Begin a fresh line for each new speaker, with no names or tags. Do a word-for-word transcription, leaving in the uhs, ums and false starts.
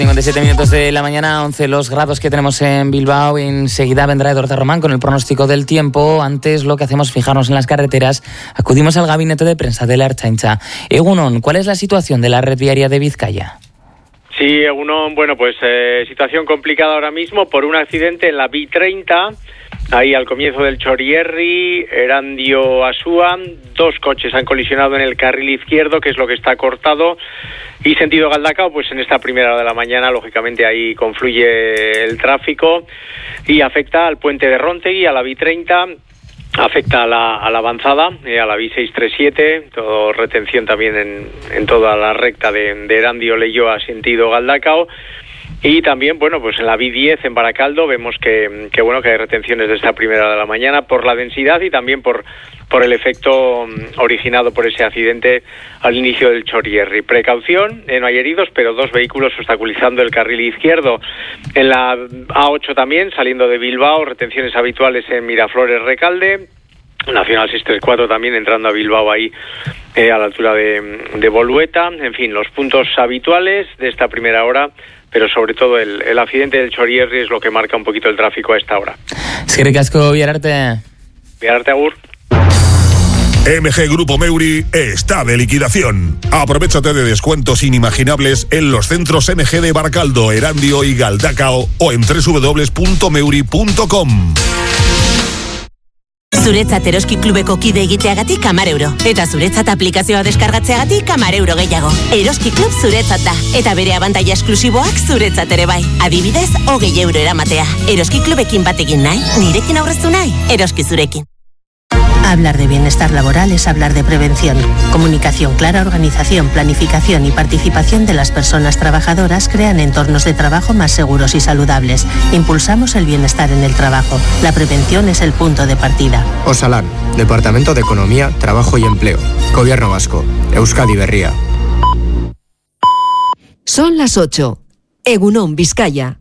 cincuenta y siete minutos de la mañana, once los grados que tenemos en Bilbao. Enseguida vendrá Eduardo Román con el pronóstico del tiempo. Antes lo que hacemos es fijarnos en las carreteras. Acudimos al gabinete de prensa de la Ertzaintza. Egunon, ¿cuál es la situación de la red viaria de Vizcaya?
Sí, Egunon, bueno, pues eh, situación complicada ahora mismo por un accidente en la B treinta, ahí al comienzo del Chorierri, Erandio-Asúa. Dos coches han colisionado en el carril izquierdo, que es lo que está cortado. Y sentido Galdacao, pues en esta primera hora de la mañana, lógicamente ahí confluye el tráfico y afecta al puente de Rontegui, a la B treinta, afecta a la, a la avanzada, eh, a la B seiscientos treinta y siete, todo retención también en, en toda la recta de, de Erandio-Leioa, sentido Galdacao. Y también, bueno, pues en la B diez en Baracaldo vemos que, que bueno, que hay retenciones de esta primera hora de la mañana por la densidad y también por por el efecto originado por ese accidente al inicio del Chorierri. Precaución, eh, no hay heridos, pero dos vehículos obstaculizando el carril izquierdo. En la A ocho también, saliendo de Bilbao, retenciones habituales en Miraflores, Recalde. Nacional seiscientos treinta y cuatro también entrando a Bilbao ahí eh, a la altura de, de Bolueta. En fin, los puntos habituales de esta primera hora, pero sobre todo el, el accidente del Chorierri es lo que marca un poquito el tráfico a esta hora.
Eskerrik asko, Biararte.
Biararte, agur.
M G Grupo Meuri está de liquidación. Aprovechate de descuentos inimaginables en los centros M G de Baracaldo, Erandio y Galdacao o en doble u doble u doble u punto meuri punto com.
Zuretzat Eroski Klubeko kide egiteagatik hamar euro. Eta zuretzat aplikazioa deskargatzeagatik hamar euro gehiago. Eroski Klub zuretzat da. Eta bere abantaila esklusiboak zuretzat ere bai. Adibidez, hogei euro eramatea. Eroski Klubekin batekin nahi, nirekin aurreztu nahi, Eroski zurekin.
Hablar de bienestar laboral es hablar de prevención. Comunicación clara, organización, planificación y participación de las personas trabajadoras crean entornos de trabajo más seguros y saludables. Impulsamos el bienestar en el trabajo. La prevención es el punto de partida.
Osalan, Departamento de Economía, Trabajo y Empleo. Gobierno Vasco. Euskadi Berria.
Son las ocho. Egunon, Vizcaya.